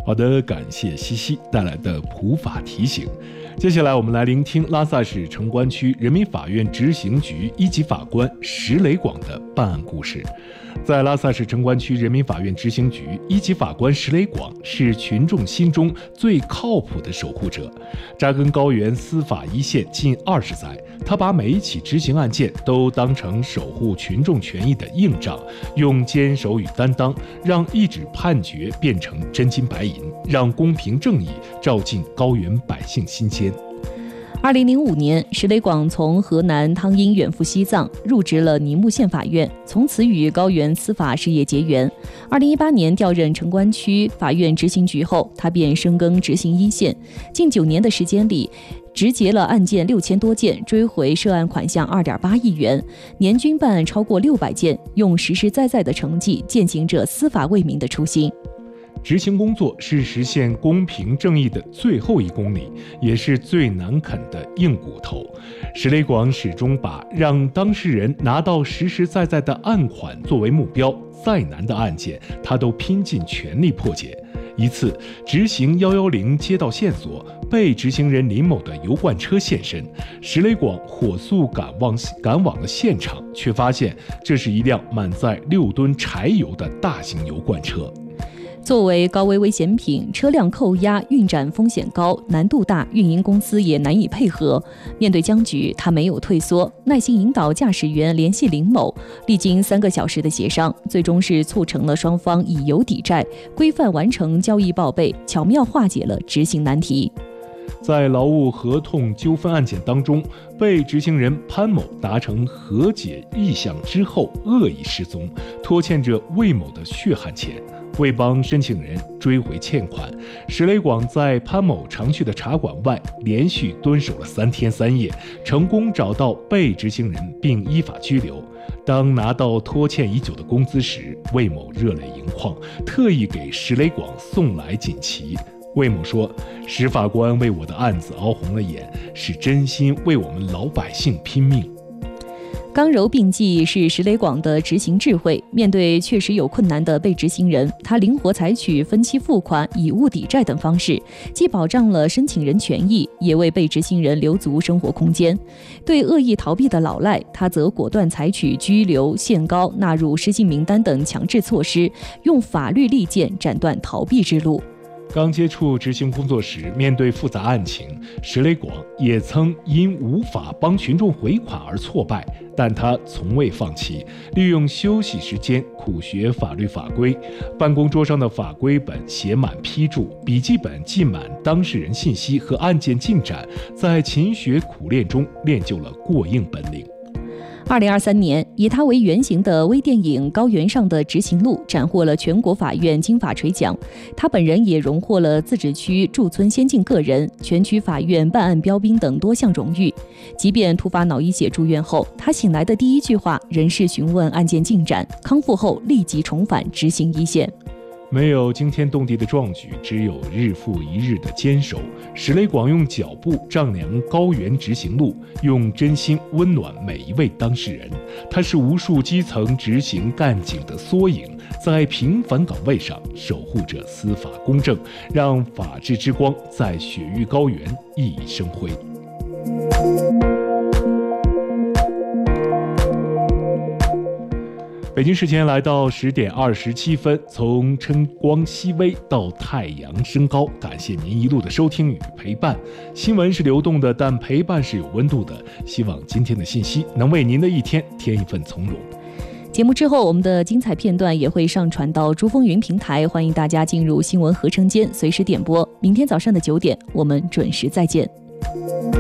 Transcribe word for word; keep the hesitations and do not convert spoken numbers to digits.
好的，感谢西西带来的普法提醒。接下来我们来聆听拉萨市城关区人民法院执行局一级法官石雷广的办案故事。在拉萨市城关区人民法院执行局一级法官石雷广是群众心中最靠谱的守护者。扎根高原司法一线近二十载，他把每一起执行案件都当成守护群众权益的硬仗，用坚守与担当，让一纸判决变成真金白银，让公平正义照进高原百姓心间。 二零零五年，石雷广从河南汤阴远赴西藏，入职了尼木县法院，从此与高原司法事业结缘。二零一八年调任城关区法院执行局后，他便深耕执行一线。近九年的时间里，执结了案件六千多件，追回涉案款项二点八亿元，年均办案超过六百件，用实实在在的成绩践行着司法为民的初心。 执行工作是实现公平正义的最后一公里，也是最难啃的硬骨头。石雷广始终把让当事人拿到实实在在的案款作为目标，再难的案件他都拼尽全力破解。一次执行一一零接到线索，被执行人林某的油罐车现身，石雷广火速赶往赶往了现场，却发现这是一辆满载六吨柴油的大型油罐车。 作为高危危险品，车辆扣押运展风险高，难度大，运营公司也难以配合。面对僵局，他没有退缩，耐心引导驾驶员联系林某。历经三个小时的协商，最终是促成了双方以油抵债，规范完成交易报备，巧妙化解了执行难题。 在劳务合同纠纷案件当中，被执行人潘某达成和解意向之后恶意失踪，拖欠着魏某的血汗钱。为帮申请人追回欠款，石雷广在潘某常去的茶馆外连续蹲守了三天三夜，成功找到被执行人并依法拘留。当拿到拖欠已久的工资时，魏某热泪盈眶，特意给石雷广送来锦旗。魏某说：“石法官为我的案子熬红了眼，是真心为我们老百姓拼命。” 刚柔并济是石雷广的执行智慧。面对确实有困难的被执行人，他灵活采取分期付款、以物抵债等方式，既保障了申请人权益，也为被执行人留足生活空间。对恶意逃避的老赖，他则果断采取拘留、限高、纳入失信名单等强制措施，用法律利剑斩断逃避之路。 刚接触执行工作时，面对复杂案情，石雷广也曾因无法帮群众回款而挫败，但他从未放弃，利用休息时间苦学法律法规。办公桌上的法规本写满批注，笔记本记满当事人信息和案件进展，在勤学苦练中练就了过硬本领。 二零二三年，以他为原型的微电影《高原上的执行录》斩获了全国法院金法锤奖，他本人也荣获了自治区驻村先进个人、全区法院办案标兵等多项荣誉。即便突发脑溢血住院后，他醒来的第一句话仍是询问案件进展，康复后立即重返执行一线。 没有惊天动地的壮举，只有日复一日的坚守。石雷广用脚步丈量高原执行路，用真心温暖每一位当事人。他是无数基层执行干警的缩影，在平凡岗位上守护着司法公正，让法治之光在雪域高原熠熠生辉。北京时间来到十点二十七分，从晨光熹微到太阳升高，感谢您一路的收听与陪伴。新闻是流动的，但陪伴是有温度的。希望今天的信息能为您的一天添一份从容。 节目之后，我们的精彩片段也会上传到珠风云平台，欢迎大家进入新闻合成间随时点播。明天早上的九点，我们准时再见。